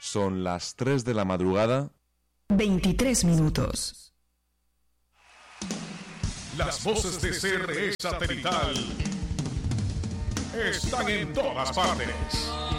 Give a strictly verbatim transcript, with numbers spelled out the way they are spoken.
Son las tres de la madrugada. veintitrés minutos. Las voces de C R E Satelital están en todas partes.